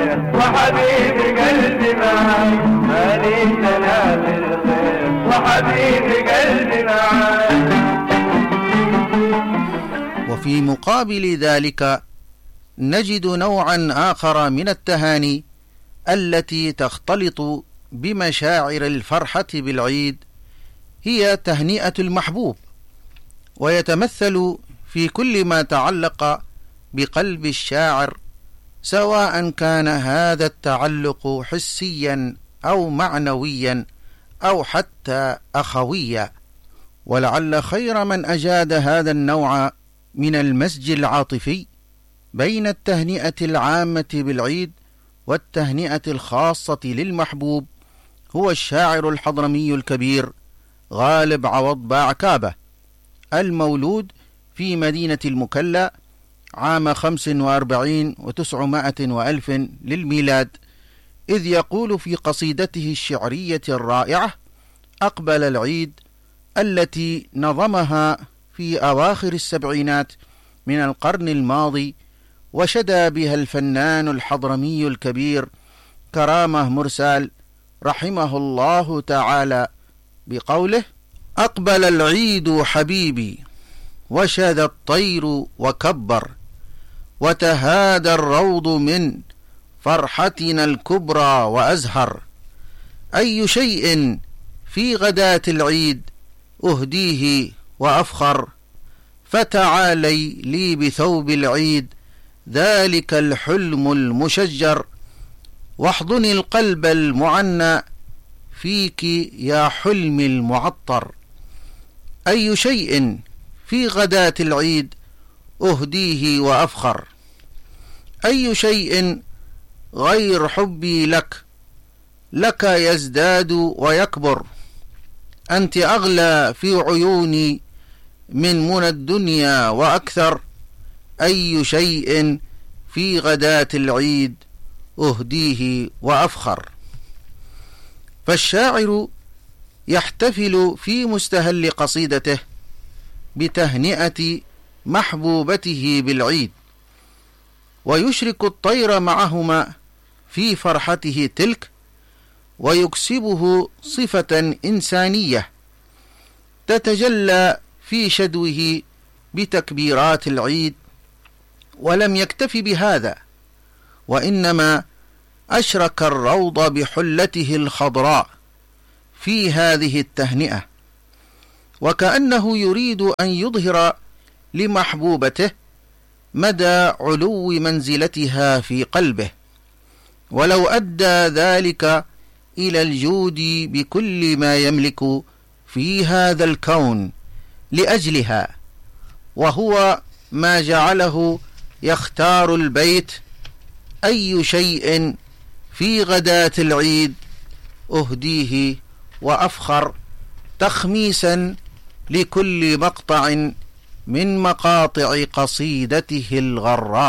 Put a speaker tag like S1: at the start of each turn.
S1: الخير وحبيب قلبي معاي، مالي أنا بالخير وحبيب قلبي معاي.
S2: وفي مقابل ذلك نجد نوعا آخر من التهاني التي تختلط بمشاعر الفرحة بالعيد، هي تهنئة المحبوب، ويتمثل في كل ما تعلق بقلب الشاعر، سواء كان هذا التعلق حسيا أو معنويا أو حتى أخويا. ولعل خير من أجاد هذا النوع من المزج العاطفي بين التهنئة العامة بالعيد والتهنئة الخاصة للمحبوب هو الشاعر الحضرمي الكبير غالب عوض باعكابة، المولود في مدينة المكلا عام 45 و900 وألف للميلاد، إذ يقول في قصيدته الشعرية الرائعة أقبل العيد، التي نظمها في أواخر السبعينات من القرن الماضي، وشدى بها الفنان الحضرمي الكبير كرامة مرسال رحمه الله تعالى بقوله: أقبل العيد حبيبي وشذ الطير وكبر، وتهادى الروض من فرحتنا الكبرى وأزهر، أي شيء في غداة العيد أهديه وأفخر، فتعالي لي بثوب العيد ذلك الحلم المشجر، واحضني القلب المعنى فيك يا حلمي المعطر، أي شيء في غداة العيد أهديه وأفخر، أي شيء غير حبي لك يزداد ويكبر، أنت أغلى في عيوني من منى الدنيا وأكثر، أي شيء في غداة العيد أهديه وأفخر. فالشاعر يحتفل في مستهل قصيدته بتهنئة محبوبته بالعيد، ويشرك الطير معهما في فرحته تلك، ويكسبه صفة إنسانية تتجلى في شدوه بتكبيرات العيد. ولم يكتف بهذا، وإنما أشرك الروض بحلته الخضراء في هذه التهنئة، وكأنه يريد أن يظهر لمحبوبته مدى علو منزلتها في قلبه، ولو أدى ذلك إلى الجود بكل ما يملك في هذا الكون لأجلها، وهو ما جعله يختار البيت: أي شيء في غداة العيد أهديه وأفخر، تخميسا لكل مقطع من مقاطع قصيدته الغراء.